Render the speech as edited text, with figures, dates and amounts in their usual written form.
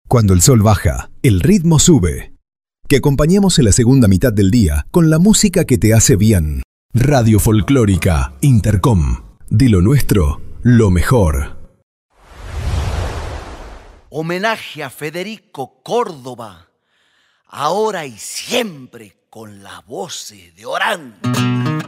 Cuando el sol baja, el ritmo sube. Que acompañemos en la segunda mitad del día con la música que te hace bien. Radio Folclórica Intercom. De lo nuestro, lo mejor. Homenaje a Federico Córdoba, ahora y siempre con las voces de Orán.